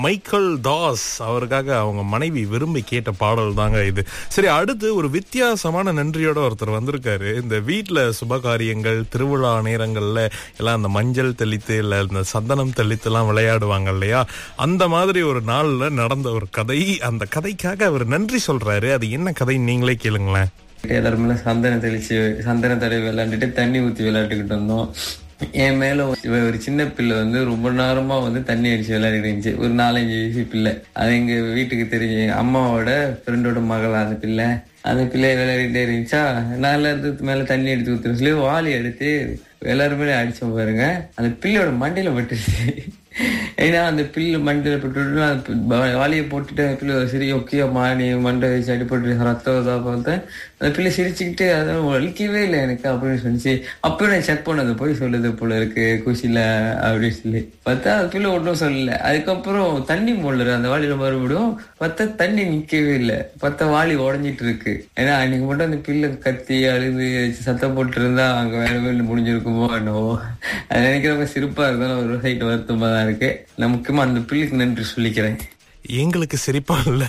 Michael Das அவருக்காக அவங்க மனைவி விரும்பி கேட்ட பாடல் தாங்க இது. சரி, அடுத்து ஒரு வித்தியாசமான நன்றியோட ஒருத்தர் வந்திருக்காரு. இந்த வீட்டுல சுபகாரியங்கள் திருவிழா நேரங்கள்ல எல்லாம் அந்த மஞ்சள் தெளித்து இல்ல இந்த சந்தனம் தெளித்து எல்லாம் விளையாடுவாங்க இல்லையா, அந்த மாதிரி ஒரு நாள்ல நடந்த ஒரு கதை. அந்த கதைக்காக அவர் நன்றி சொல்றாரு. அது என்ன கதை நீங்களே கேளுங்களேன். எல்லாருமே சந்தனம் தெளிச்சு சந்தனம் தடவை விளையாண்டுட்டு தண்ணி ஊத்தி விளையாட்டுக்கிட்டு இருந்தோம். என் மேல ஒரு சின்ன பிள்ளை ரொம்ப ரொம்ப நேரமா தண்ணி அடிச்சு விளையாடிட்டு இருந்துச்சு. ஒரு 4-5 வயசு பிள்ளை. அது எங்க வீட்டுக்கு தெரிஞ்ச அம்மாவோட ஃப்ரெண்டோட மகள். அந்த பிள்ளைய விளையாடிட்டே இருந்துச்சா, நான் எல்லாத்துக்கு மேல தண்ணி எடுத்து ஊத்துறேன் சொல்லி வாளி எடுத்து எல்லாருமே அடிச்சோம் பாருங்க. அந்த பிள்ளையோட மண்டையில பட்டுருச்சு. ஏன்னா அந்த பில்லு மண்டையில போட்டு வாளியை போட்டுட்டு அந்த பிள்ளை சரி ஓகே அம்மா நீ மண்டை வச்சு அடிப்பட்டு ரத்தம் பார்த்தேன். அந்த பிள்ளை சிரிச்சுக்கிட்டு அதெல்லாம் வலிக்கவே இல்லை எனக்கு அப்படின்னு சொன்னிச்சு. அப்பயும் நான் செக் பண்ணது போய் சொல்லுது போல இருக்கு குஷில அப்படின்னு சொல்லி பார்த்தா அந்த பிள்ளை ஒன்றும் சொல்லல. அதுக்கப்புறம் தண்ணி மோடுற அந்த வாளியில மறுபடியும் பார்த்தா தண்ணி நிக்கவே இல்லை. பார்த்தா வாளி உடஞ்சிட்டு இருக்கு. ஏன்னா அன்னைக்கு மட்டும் அந்த பிள்ளை கத்தி அழுது சத்தம் போட்டு இருந்தா அங்க வேற வேலை முடிஞ்சிருக்குமோ என்னவோ. அது நினைக்கிறப்ப சிரிப்பா இருந்தாலும் ஒரு சைட் வருத்தமா தான் இருக்கு. நான் முக்கியமா அந்த பிள்ளைக்கு நன்றி சொல்லிக்கிறேன். எங்களுக்கு சிரிப்பா இல்ல,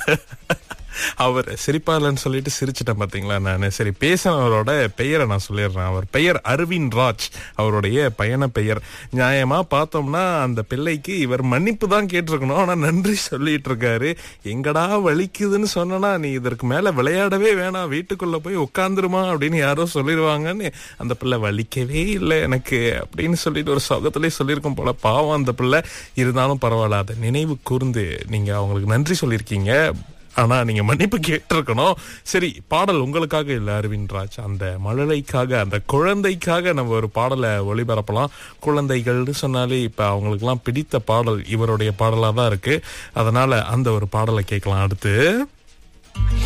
அவர் சிரிப்பா இல்லைன்னு சொல்லிட்டு சிரிச்சிட்டேன் பாத்தீங்களா நானு. சரி, பேசினவரோட பெயரை நான் சொல்லிடுறேன். அவர் பெயர் அரவிந்த் ராஜ், அவருடைய பயண பெயர். நியாயமா பார்த்தோம்னா அந்த பிள்ளைக்கு இவர் மன்னிப்பு தான் கேட்டிருக்கணும், ஆனா நன்றி சொல்லிட்டு இருக்காரு. எங்கடா வலிக்குதுன்னு சொன்னா நீ இதற்கு மேல விளையாடவே வேணாம், வீட்டுக்குள்ள போய் உட்காந்துருமா அப்படின்னு யாரோ சொல்லிடுவாங்கன்னு அந்த பிள்ளை வலிக்கவே இல்லை எனக்கு அப்படின்னு சொல்லிட்டு ஒரு சோகத்திலே சொல்லியிருக்கும் போல. பாவம் அந்த பிள்ளை. இருந்தாலும் பரவாயில்ல, அதை நினைவு கூர்ந்து நீங்க அவங்களுக்கு நன்றி சொல்லியிருக்கீங்க, ஆனா நீங்க மன்னிப்பு கேட்டிருக்கணும். சரி, பாடல் உங்களுக்காக இல்ல அரவிந்த் ராஜ், அந்த மழலைக்காக, அந்த குழந்தைக்காக நம்ம ஒரு பாடலை ஒளிபரப்பலாம். குழந்தைகள்னு சொன்னாலே இப்ப அவங்களுக்கு எல்லாம் பிடித்த பாடல் இவருடைய பாடலா தான் இருக்கு. அதனால அந்த ஒரு பாடலை கேட்கலாம் அடுத்து.